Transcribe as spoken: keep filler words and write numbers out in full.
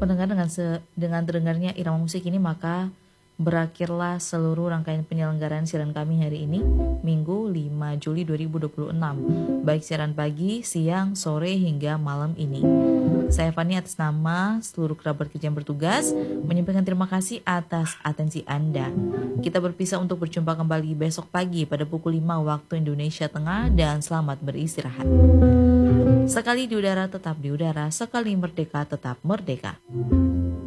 pendengar, dengan se- dengan terdengarnya irama musik ini maka berakhirlah seluruh rangkaian penyelenggaraan siaran kami hari ini, Minggu lima Juli dua ribu dua puluh enam, baik siaran pagi, siang, sore, hingga malam ini. Saya Fani atas nama seluruh kerabat kerja yang bertugas menyampaikan terima kasih atas atensi Anda. Kita berpisah untuk berjumpa kembali besok pagi pada pukul lima waktu Indonesia Tengah, dan selamat beristirahat. Sekali di udara tetap di udara, sekali merdeka tetap merdeka.